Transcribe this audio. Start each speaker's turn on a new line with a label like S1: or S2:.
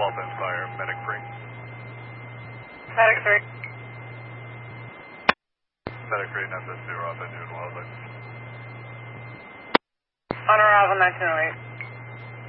S1: Walton Fire, Medic 3.
S2: Medic 3.
S1: Medic 3, Memphis 0 Alpha, Noon Wildlife.
S2: On arrival 1908.